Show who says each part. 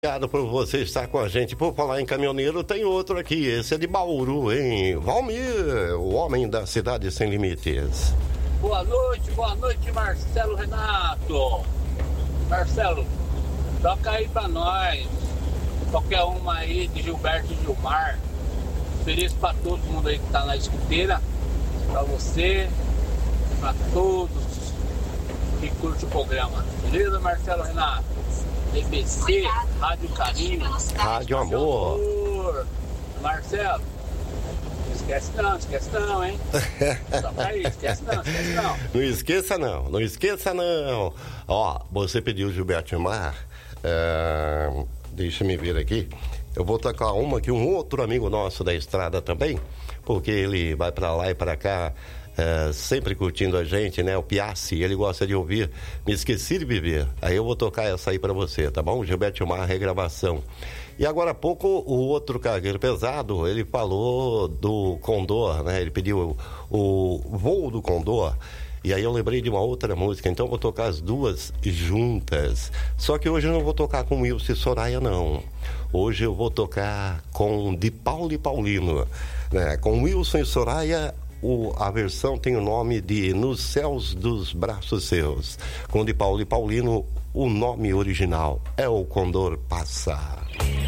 Speaker 1: Obrigado por você estar com a gente. Por falar em caminhoneiro, tem outro aqui. Esse é de Bauru, hein? Valmir, o homem da cidade sem limites.
Speaker 2: Boa noite, Marcelo Renato. Marcelo, toca aí pra nós. Qualquer uma aí de Gilberto e Gilmar. Feliz pra todo mundo aí que tá na escuteira. Pra você, pra todos que curte o programa. Beleza, Marcelo Renato? BBC, Rádio Carinho,
Speaker 1: Rádio Amor.
Speaker 2: Marcelo, não esquece não, hein? Toca aí, esquece não.
Speaker 1: Não esqueça não. Ó, você pediu Gilberto Gilmar, deixa me ver aqui. Eu vou tocar uma que um outro amigo nosso da estrada também, porque ele vai pra lá e pra cá, sempre curtindo a gente, né? O Piassi, ele gosta de ouvir Me Esqueci de Viver. Aí eu vou tocar essa aí pra você, tá bom? Gilberto Gilmar, regravação. E agora há pouco o outro cargueiro pesado, ele falou do Condor, né? Ele pediu o Voo do Condor. E aí eu lembrei de uma outra música, então eu vou tocar as duas juntas. Só que hoje eu não vou tocar com Wilson e Soraya, não. Hoje eu vou tocar com De Paulo e Paulino, né? Com Wilson e Soraya, a versão tem o nome de Nos Céus dos Braços Seus. Com De Paulo e Paulino, o nome original é O Condor Passa.